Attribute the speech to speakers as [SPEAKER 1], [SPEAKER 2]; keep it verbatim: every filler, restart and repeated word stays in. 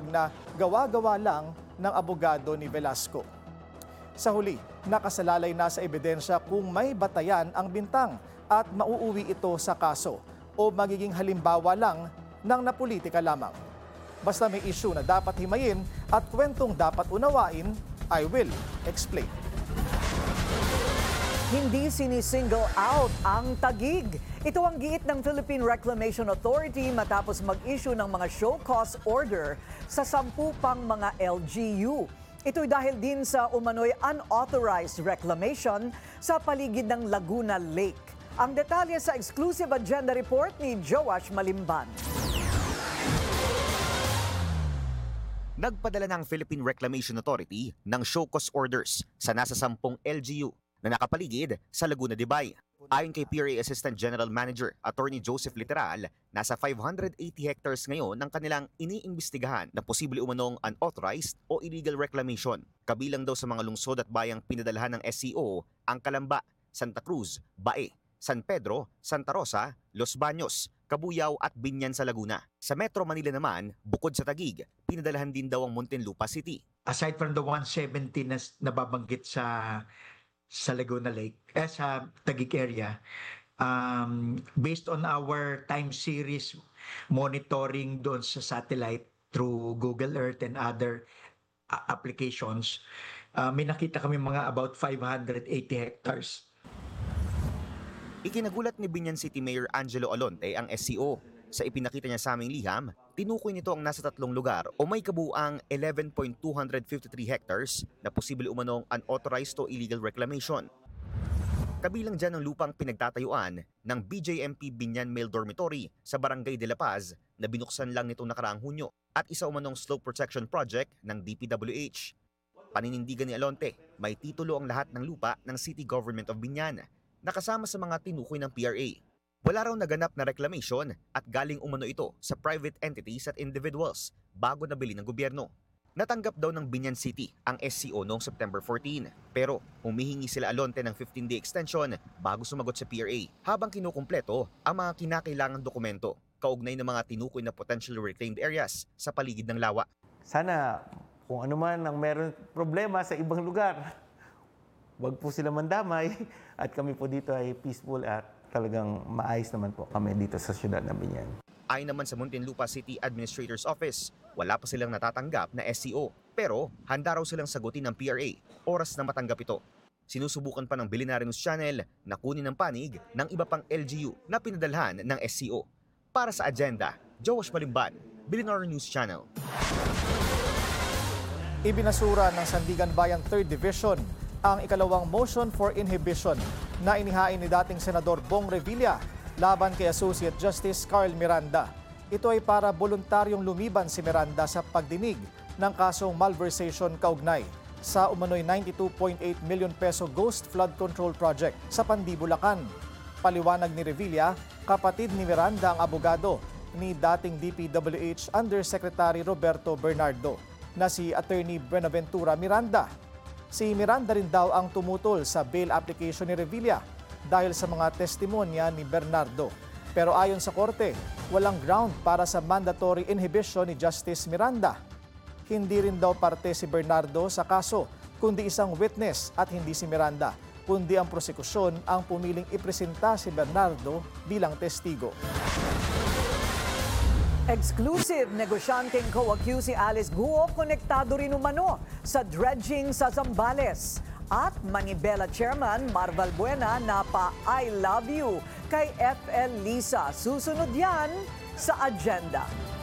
[SPEAKER 1] pahayag na gawa-gawa lang ng abogado ni Velasco. Sa huli, nakasalalay na sa ebidensya kung may batayan ang bintang at mauuwi ito sa kaso o magiging halimbawa lang ng napolitika lamang. Basta may issue na dapat himayin at kwentong dapat unawain, I will explain.
[SPEAKER 2] Hindi sinisingle out ang Taguig. Ito ang giit ng Philippine Reclamation Authority matapos mag-issue ng mga show cause order sa sampu pang mga L G U. Ito'y dahil din sa umano'y unauthorized reclamation sa paligid ng Laguna Lake. Ang detalye sa exclusive agenda report ni Joash Malimban.
[SPEAKER 3] Nagpadala ng Philippine Reclamation Authority ng show cause orders sa nasa sampung L G U na nakapaligid sa Laguna de Bay. Ayon kay P R A Assistant General Manager Attorney Joseph Literal, nasa five hundred eighty hectares ngayon ng kanilang iniimbestigahan na posible umanong unauthorized o illegal reclamation. Kabilang daw sa mga lungsod at bayang pinadalhan ng S C O ang Calamba, Santa Cruz, Bae, San Pedro, Santa Rosa, Los Baños, Cabuyao at Binyan sa Laguna. Sa Metro Manila naman, bukod sa Taguig, pinadalhan din daw ang Muntinlupa City.
[SPEAKER 4] Aside from the one seventy na nababanggit sa sa Laguna Lake, eh, sa Taguig area, um, based on our time series monitoring doon sa satellite through Google Earth and other uh, applications, uh, may nakita kami mga about five hundred eighty hectares.
[SPEAKER 3] Ikinagulat ni Binyan City Mayor Angelo Alonte ang S C O. Sa ipinakita niya sa aming liham, tinukoy nito ang nasa tatlong lugar o may kabuuang eleven point two five three hectares na posible umanong unauthorized o illegal reclamation. Kabilang dyan ang lupang pinagtatayuan ng B J M P Binyan Male Dormitory sa Barangay de La Paz na binuksan lang nitong nakaraang Hunyo at isa umanong slope protection project ng D P W H. Paninindigan ni Alonte, may titulo ang lahat ng lupa ng City Government of Binyan, nakasama sa mga tinukoy ng P R A. Wala raw naganap na reclamation at galing umano ito sa private entities at individuals bago nabili ng gobyerno. Natanggap daw ng Binyan City ang S C O noong September fourteen, pero humihingi sila Alonte ng fifteen day extension bago sumagot sa P R A habang kinukumpleto ang mga kinakailangang dokumento kaugnay ng mga tinukoy na potentially reclaimed areas sa paligid ng lawa.
[SPEAKER 5] Sana kung ano man ang meron problema sa ibang lugar, wag po sila mandamay at kami po dito ay peaceful at talagang maayos naman po kami dito sa syudad na Binyan.
[SPEAKER 3] Ayon naman sa Muntinlupa City Administrator's Office, wala pa silang natatanggap na S C O pero handa raw silang sagutin ng P R A oras na matanggap ito. Sinusubukan pa ng Billionaire News Channel na kunin ng panig ng iba pang L G U na pinadalhan ng S C O. Para sa agenda, Joash Malimban, Billionaire News Channel.
[SPEAKER 1] Ibinasura ng Sandigan Bayan third Division ang ikalawang motion for inhibition na inihain ni dating Senador Bong Revilla laban kay Associate Justice Carl Miranda. Ito ay para voluntaryong lumiban si Miranda sa pagdinig ng kasong malversation kaugnay sa umano'y ninety-two point eight million peso Ghost Flood Control Project sa Pandi, Bulacan. Paliwanag ni Revilla, kapatid ni Miranda ang abogado ni dating D P W H Undersecretary Roberto Bernardo na si Attorney Buenaventura Miranda. Si Miranda rin daw ang tumutol sa bail application ni Revilla dahil sa mga testimonya ni Bernardo. Pero ayon sa korte, walang ground para sa mandatory inhibition ni Justice Miranda. Hindi rin daw parte si Bernardo sa kaso, kundi isang witness at hindi si Miranda, kundi ang prosekusyon ang pumiling ipresenta si Bernardo bilang testigo.
[SPEAKER 2] Exclusive, negosyanteng co-accused si Alice Guo konektado rin umano sa dredging sa Zambales. At Manibela Chairman Marval Buena na pa I love you kay F L Lisa. Susunod yan sa agenda.